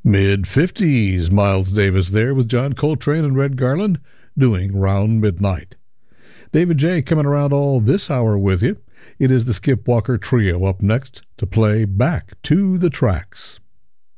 Mid-50s, Miles Davis there with John Coltrane and Red Garland doing Round Midnight. David J. coming around all this hour with you. It is the Skip Walker Trio up next to play Back to the Tracks.